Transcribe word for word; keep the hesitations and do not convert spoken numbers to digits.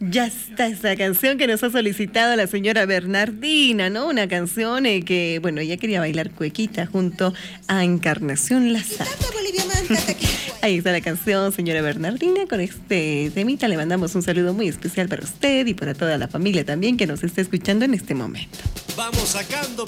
Ya está esa canción que nos ha solicitado la señora Bernardina, ¿no? Una canción eh, que, bueno, ella quería bailar cuequita junto a Encarnación Lazar. Ahí está la canción, señora Bernardina. Con este temita le mandamos un saludo muy especial para usted y para toda la familia también que nos está escuchando en este momento. Vamos sacando